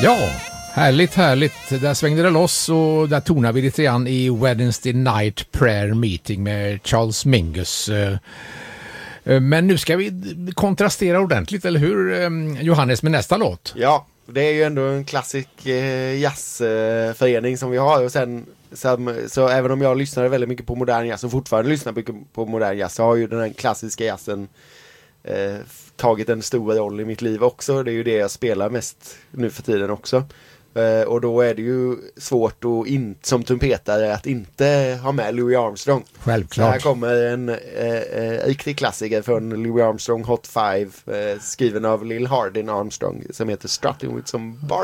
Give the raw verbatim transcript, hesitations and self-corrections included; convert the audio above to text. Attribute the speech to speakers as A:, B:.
A: Ja, härligt, härligt. Där svängde det loss och där tonar vi lite grann i Wednesday Night Prayer Meeting med Charles Mingus. Men nu ska vi kontrastera ordentligt, eller hur, Johannes, med nästa låt?
B: Ja, det är ju ändå en klassisk jazzförening som vi har. Och sen, så, så även om jag lyssnar väldigt mycket på modern jazz och fortfarande lyssnar mycket på modern jazz, så har ju den här klassiska jazzen eh, tagit en stor roll i mitt liv också. Det är ju det jag spelar mest nu för tiden också. Uh, och då är det ju svårt att in, som trumpetare att inte ha med Louis Armstrong.
A: Självklart.
B: Så här kommer en uh, uh, riktig klassiker från Louis Armstrong, Hot Five, uh, skriven av Lil Hardin Armstrong, som heter Strutting with some bar.